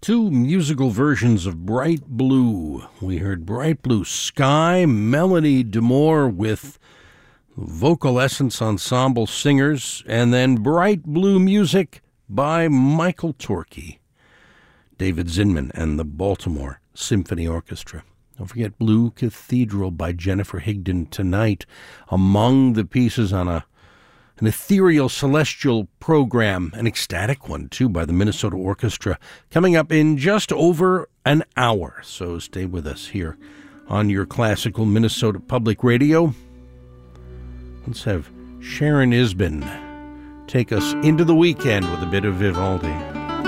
Two musical versions of Bright Blue. We heard Bright Blue Sky, Melanie DeMore with Vocal Essence Ensemble singers, and then Bright Blue Music by Michael Torkey, David Zinman, and the Baltimore Symphony Orchestra. Don't forget Blue Cathedral by Jennifer Higdon tonight, among the pieces on an ethereal celestial program, an ecstatic one too, by the Minnesota Orchestra, coming up in just over an hour. So stay with us here on your classical Minnesota Public Radio. Let's have Sharon Isbin take us into the weekend with a bit of Vivaldi.